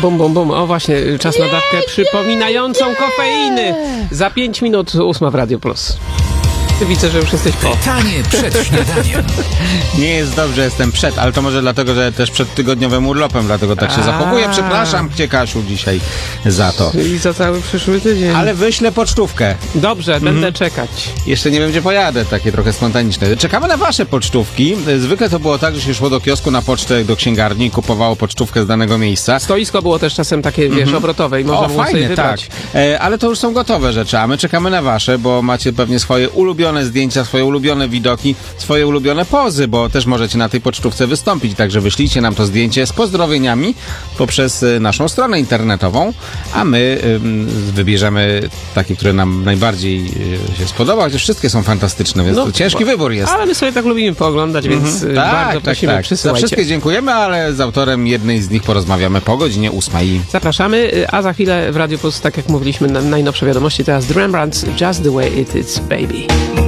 Bum, bum, bum. O właśnie, czas na dawkę przypominającą kofeiny. Za 5 minut 8 w Radio Plus. Ty widzę, że już jesteś po. Pytanie przed śniadaniem. Nie jest dobrze, jestem przed, ale to może dlatego, że też przed tygodniowym urlopem, dlatego tak się zachowuję. Przepraszam cię, Kasiu, dzisiaj za to. Czyli za cały przyszły tydzień. Ale wyślę pocztówkę. Dobrze, będę czekać. Jeszcze nie wiem, gdzie pojadę, takie trochę spontaniczne. Czekamy na wasze pocztówki. Zwykle to było tak, że się szło do kiosku na pocztę, do księgarni, kupowało pocztówkę z danego miejsca. Stoisko było też czasem takie, wiesz, obrotowe i można było sobie wybrać. Tak. Ale to już są gotowe rzeczy, a my czekamy na wasze, bo macie pewnie swoje ulubione zdjęcia, swoje ulubione widoki, swoje ulubione pozy, bo też możecie na tej pocztówce wystąpić, także wyślijcie nam to zdjęcie z pozdrowieniami poprzez naszą stronę internetową, a my wybierzemy takie, które nam najbardziej się spodoba, chociaż wszystkie są fantastyczne, więc to ciężki wybór jest. Ale my sobie tak lubimy pooglądać, więc bardzo prosimy, przysyłajcie. Za wszystkie dziękujemy, ale z autorem jednej z nich porozmawiamy po godzinie 8. Zapraszamy, a za chwilę w Radio Plus, tak jak mówiliśmy, najnowsze wiadomości, teraz The Rembrandts, Just the Way It Is, Baby.